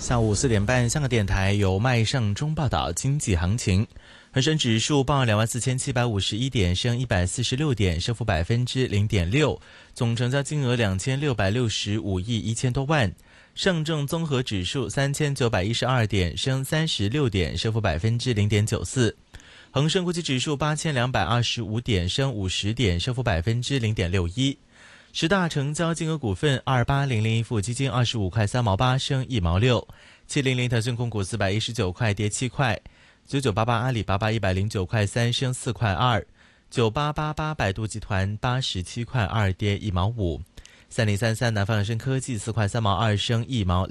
下午4点半，香港电台由麦尚中报道经济行情。恒生指数报24,751点，升146点，升幅0.6%，总成交金额2665亿1000多万。上证综合指数3912点，升36点，升幅0.94%。恒生国际指数8225点，升50点，升幅0.61%。十大成交金额股份：28001盈富基金25块3毛8，升1毛6；700腾讯控股419块，跌7块；9988阿里巴巴109块3，升4块2；9888百度集团87块2，跌1毛5；3033南方恒生科技4块3毛2，升1毛